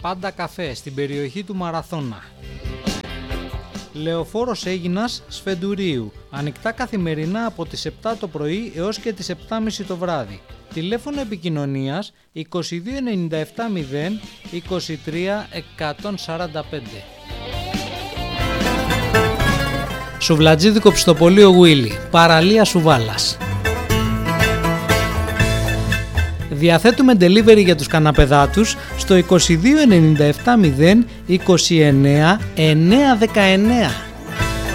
Πάντα καφέ στην περιοχή του Μαραθώνα. Λεωφόρος Αίγινας Σφεντουρίου. Ανοιχτά καθημερινά από τις 7 το πρωί έως και τις 7.30 το βράδυ. Τηλέφωνο επικοινωνίας 2297 0 23 145. Σουβλατζίδικο Πιστοπωλείο Γουίλι. Παραλία Σουβάλας. Διαθέτουμε delivery για τους καναπεδάτους στο 2297 0 29 919.